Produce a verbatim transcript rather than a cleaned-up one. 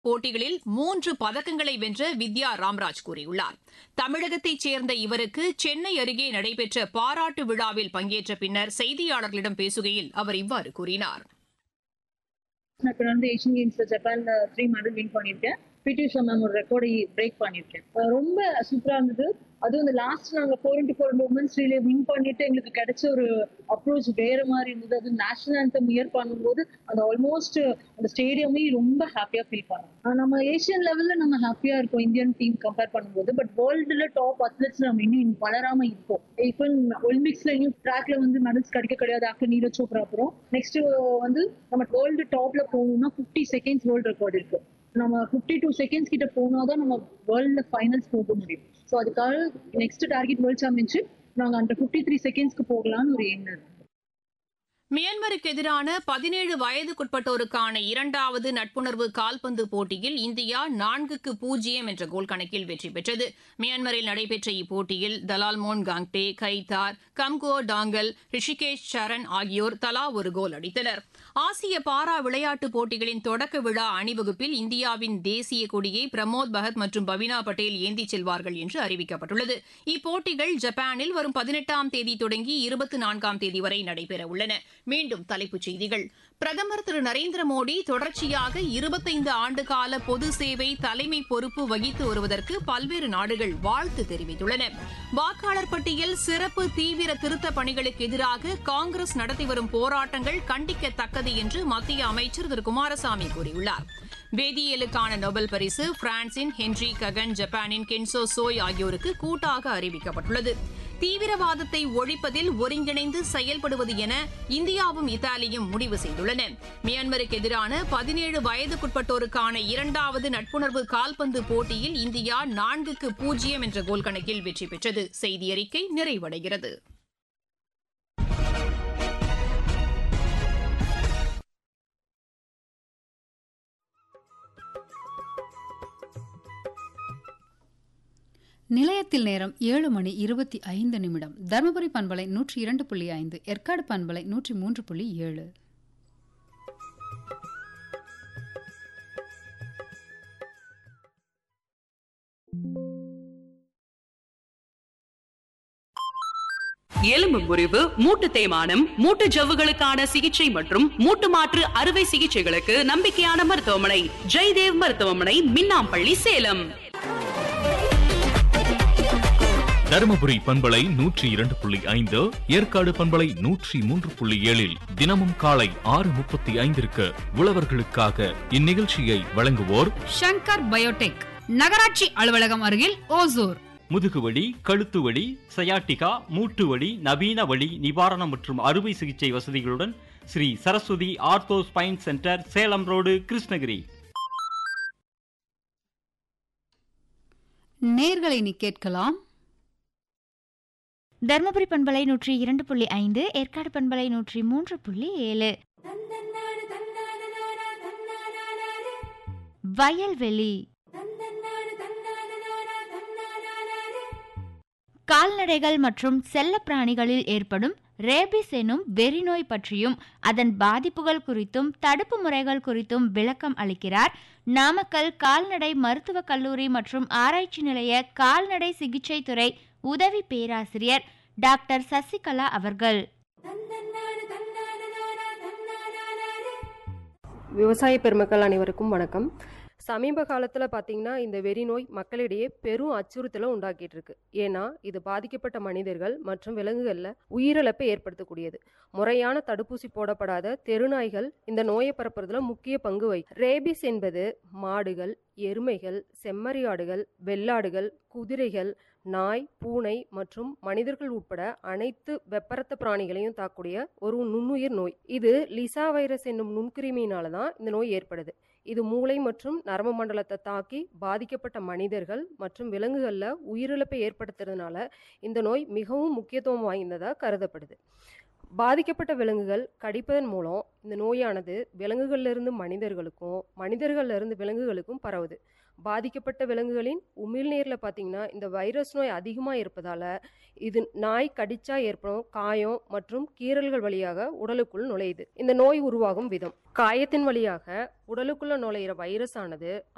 போட்டிகளில் மூன்று பதக்கங்களை வென்ற வித்யா ராம்ராஜ் கூறியுள்ளார். தமிழகத்தைச் சேர்ந்த இவருக்கு சென்னை அருகே நடைபெற்ற பாராட்டு விழாவில் பங்கேற்ற பின்னர் செய்தியாளர்களிடம் பேசுகையில் அவர் இவ்வாறு கூறினார். நான் இப்போ வந்து ஏஷியன் கேம்ஸ்ல ஜப்பான்ல த்ரீ மெடல் வின் பண்ணியிருக்கேன். பிடி உஷா மேம் ஒரு ரெக்கார்டை பிரேக் பண்ணியிருக்கேன். ரொம்ப சூப்பரா இருந்தது. அதுவும் இந்த லாஸ்ட் நாங்க four into four women's relay win பண்ணிட்டு எங்களுக்கு கிடைச்ச ஒரு அப்ரோச் வேற மாதிரி இருந்தது. அது நேஷனல் ஆந்தம் இயர் பண்ணும்போது அந்த ஆல்மோஸ்ட் அந்த ஸ்டேடியமே ரொம்ப ஹாப்பியா ஃபீல் பண்ணோம். நம்ம ஏஷியன் லெவல்ல நம்ம ஹாப்பியா இருக்கோம் இந்தியன் டீம் கம்பேர் பண்ணும்போது. பட் வேர்ல்டுல டாப் அத்லெட்ஸ் நம்ம இன்னும் வளராம இருக்கோம். இப்போ ஒலிம்பிக்ஸ்ல இன்னும் ட்ராக்ல வந்து மெடல்ஸ் கிடைக்க கிடையாது. ஆஃப்டர் நீரஜ் சோப்ரா அப்புறம் நெக்ஸ்ட் வந்து நம்ம வேர்ல்டு டாப்ல போகணும்னா பிப்டி செகண்ட்ஸ் வேர்ல்டு ரெக்கார்டு இருக்கு. நம்ம பிப்டி டூ செகண்ட்ஸ் கிட்ட போனாதான் நம்ம வேர்ல்ட்ல ஃபைனல்ஸ் போக முடியும். ஸோ அதுக்காக நெக்ஸ்ட் டார்கெட் வேர்ல்ட் சாம்பியன்ஷிப் நாங்கள் அந்த பிப்டி த்ரீ செகண்ட்ஸ்க்கு போகலான்னு ஒரு எண்ணம். மியான்மருக்கு எதிரான பதினேழு வயதுக்குட்பட்டோருக்கான இரண்டாவது நட்புணர்வு கால்பந்து போட்டியில் இந்தியா நான்குக்கு பூஜ்ஜியம் என்ற கோல் கணக்கில் வெற்றி பெற்றது. மியான்மரில் நடைபெற்ற இப்போட்டியில் தலால்மோன் காங்டே, கைதார், கம்கோ டாங்கல், ரிஷிகேஷ் சரண் ஆகியோர் தலா ஒரு கோல் அடித்தனர். ஆசிய பாரா விளையாட்டுப் போட்டிகளின் தொடக்க விழா அணிவகுப்பில் இந்தியாவின் தேசிய கொடியை பிரமோத் பகத் மற்றும் பவினா பட்டேல் ஏந்திச் செல்வார்கள் என்று அறிவிக்கப்பட்டுள்ளது. இப்போட்டிகள் ஜப்பானில் வரும் பதினெட்டாம் தேதி தொடங்கி இருபத்தி நான்காம் தேதி வரை நடைபெறவுள்ளன. மீண்டும் தலைப்புச் செய்திகள். பிரதமர் திரு நரேந்திர மோடி தொடர்ச்சியாக இருபத்தைந்து ஆண்டுகால பொது சேவை தலைமை பொறுப்பு வகித்து வருவதற்கு பல்வேறு நாடுகள் வாழ்த்து தெரிவித்துள்ளன. வாக்காளர் பட்டியல் சிறப்பு தீவிர திருத்தப் பணிகளுக்கு எதிராக காங்கிரஸ் நடத்தி வரும் போராட்டங்கள் கண்டிக்கத்தக்கது என்று மத்திய அமைச்சர் திரு குமாரசாமி கூறியுள்ளார். வேதியியலுக்கான நோபல் பரிசு பிரான்சின் ஹென்றி ககன், ஜப்பானின் கென்சோ சோய் ஆகியோருக்கு கூட்டாக அறிவிக்கப்பட்டுள்ளது. தீவிரவாதத்தை ஒழிப்பதில் ஒருங்கிணைந்து செயல்படுவது என இந்தியாவும் இத்தாலியும் முடிவு செய்துள்ளன. மியான்மருக்கு எதிரான பதினேழு வயதுக்குட்பட்டோருக்கான இரண்டாவது நட்புணர்வு கால்பந்து போட்டியில் இந்தியா நான்குக்கு பூஜ்ஜியம் என்ற கோல் கணக்கில் வெற்றி பெற்றது. செய்தியறிக்கை நிறைவடைகிறது. நிலையத்தில் நேரம் ஏழு மணி இருபத்தி ஐந்து நிமிடம். தருமபுரி பண்பலை நூற்றி இரண்டு புள்ளி ஐந்து, ஏற்காடு பண்பலை நூற்றி மூன்று புள்ளி ஏழு. எலும்பு முறிவு, மூட்டு தேய்மானம், மூட்டு ஜவ்வுகளுக்கான சிகிச்சை மற்றும் மூட்டு மாற்று அறுவை சிகிச்சைகளுக்கு நம்பிக்கையான மருத்துவமனை ஜெய்தேவ் மருத்துவமனை, மின்னாம்பள்ளி, சேலம். தருமபுரி பண்பலை நூற்றி இரண்டு புள்ளி ஐந்து, ஏற்காடு பண்பலை நூற்றி மூன்று புள்ளி ஏழில் தினமும் காலை ஆறு முப்பத்தி ஐந்திற்கு உழவர்களுக்காக இந்நிகழ்ச்சியை வழங்குவோர் ஷங்கர் பயோடெக், நகராட்சி அலுவலகம் அருகில், ஓசூர். முதுகுவலி, கழுத்துவலி, சயாட்டிகா, மூட்டுவலி, நவீன வலி நிவாரணம் மற்றும் அறுவை சிகிச்சை வசதிகளுடன் Sri Saraswati ortho spine centre, Salem road, Krishnagiri. நேர்களை நீ கேட்கலாம். தர்மபுரி பண்பலை நூற்றி இரண்டு புள்ளி ஐந்து, ஏற்காடு பண்பலை நூற்றி மூன்று புள்ளி ஏழு. வயல்வெளி. கால்நடைகள் மற்றும் செல்ல பிராணிகளில் ஏற்படும் ரேபிஸ் எனும் வெறிநோய் பற்றியும் அதன் பாதிப்புகள் குறித்தும் தடுப்பு முறைகள் குறித்தும் விளக்கம் அளிக்கிறார் நாமக்கல் கால்நடை மருத்துவக் கல்லூரி மற்றும் ஆராய்ச்சி நிலைய கால்நடை சிகிச்சை துறை உதவி பேராசிரியர் டாக்டர் சசிகலா அவர்கள். விவசாய பெருமக்கள் அனைவருக்கும் வணக்கம். சமீப காலத்தில் பார்த்தீங்கன்னா இந்த வெறி நோய் மக்களிடையே பெரும் அச்சுறுத்தலை உண்டாக்கிட்டு இருக்கு. ஏன்னா இது பாதிக்கப்பட்ட மனிதர்கள் மற்றும் விலங்குகளில் உயிரிழப்பை ஏற்படுத்தக்கூடியது. முறையான தடுப்பூசி போடப்படாத தெருநாய்கள் இந்த நோயை பரப்புறதுல முக்கிய பங்கு வகிக்கும். ரேபிஸ் என்பது மாடுகள், எருமைகள், செம்மறியாடுகள், வெள்ளாடுகள், குதிரைகள், நாய், பூனை மற்றும் மனிதர்கள் உட்பட அனைத்து வெப்பரத்த பிராணிகளையும் தாக்கக்கூடிய ஒரு நுண்ணுயிர் நோய். இது லிசா வைரஸ் என்னும் நுண்கிருமியினால தான் இந்த நோய் ஏற்படுது. இது மூளை மற்றும் நரம்பு மண்டலத்தை தாக்கி பாதிக்கப்பட்ட மனிதர்கள் மற்றும் விலங்குகளில் உயிரிழப்பை ஏற்படுத்துறதுனால இந்த நோய் மிகவும் முக்கியத்துவம் வாய்ந்ததாக கருதப்படுது. பாதிக்கப்பட்ட விலங்குகள் கடிப்பதன் மூலம் இந்த நோயானது விலங்குகளிலிருந்து மனிதர்களுக்கும் மனிதர்களிலிருந்து விலங்குகளுக்கும் பரவுது. பாதிக்கப்பட்ட விலங்குகளின் உமிழ்நீரில் பார்த்தீங்கன்னா இந்த வைரஸ் நோய் அதிகமாக இருப்பதால் இது நாய் கடிச்சா ஏற்படும் காயம் மற்றும் கீறல்கள் வழியாக உடலுக்குள் நுழையுது. இந்த நோய் உருவாகும் விதம்: காயத்தின் வழியாக உடலுக்குள்ள நுழையிற வைரஸ் ஆனது